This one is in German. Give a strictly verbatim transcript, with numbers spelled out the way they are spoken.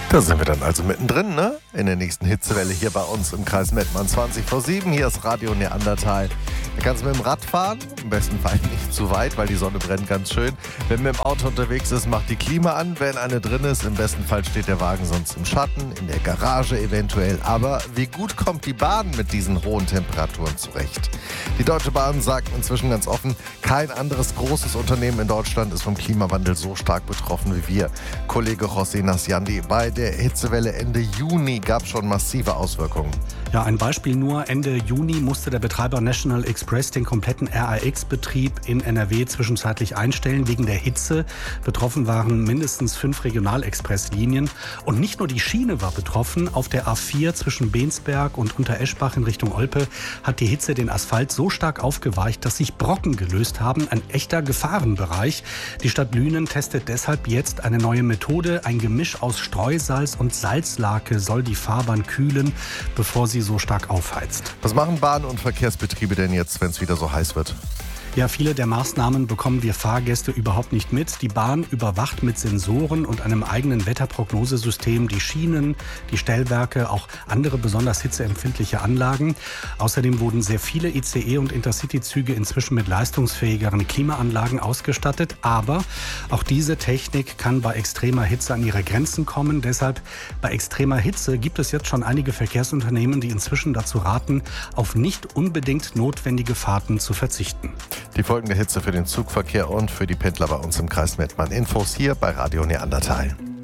Da sind wir dann also mittendrin, ne? In der nächsten Hitzewelle hier bei uns im Kreis Mettmann. zwanzig vor sieben, hier ist Radio Neandertal. Da kannst du mit dem Rad fahren, im besten Fall nicht zu weit, weil die Sonne brennt ganz schön. Wenn man im Auto unterwegs ist, macht die Klima an. Wenn eine drin ist, im besten Fall steht der Wagen sonst im Schatten, in der Garage eventuell. Aber wie gut kommt die Bahn mit diesen hohen Temperaturen zurecht? Die Deutsche Bahn sagt inzwischen ganz offen, kein anderes großes Unternehmen in Deutschland ist vom Klimawandel so stark betroffen wie wir. Kollege José Nasciandi, bei der Hitzewelle Ende Juni gab es schon massive Auswirkungen. Ja, ein Beispiel nur. Ende Juni musste der Betreiber National Express den kompletten R A X-Betrieb in N R W zwischenzeitlich einstellen wegen der Hitze. Betroffen waren mindestens fünf Regionalexpresslinien. Und nicht nur die Schiene war betroffen. Auf der A vier zwischen Bensberg und Untereschbach in Richtung Olpe hat die Hitze den Asphalt so stark aufgeweicht, dass sich Brocken gelöst haben. Ein echter Gefahrenbereich. Die Stadt Lünen testet deshalb jetzt eine neue Methode. Ein Gemisch aus Streusalz und Salzlake soll die Fahrbahn kühlen, bevor sie so stark aufheizt. Was machen Bahn- und Verkehrsbetriebe denn jetzt, wenn es wieder so heiß wird? Ja, viele der Maßnahmen bekommen wir Fahrgäste überhaupt nicht mit. Die Bahn überwacht mit Sensoren und einem eigenen Wetterprognosesystem die Schienen, die Stellwerke, auch andere besonders hitzeempfindliche Anlagen. Außerdem wurden sehr viele I C E- und Intercity-Züge inzwischen mit leistungsfähigeren Klimaanlagen ausgestattet. Aber auch diese Technik kann bei extremer Hitze an ihre Grenzen kommen. Deshalb bei extremer Hitze gibt es jetzt schon einige Verkehrsunternehmen, die inzwischen dazu raten, auf nicht unbedingt notwendige Fahrten zu verzichten. Die Folgen der Hitze für den Zugverkehr und für die Pendler bei uns im Kreis Mettmann. Infos hier bei Radio Neandertal.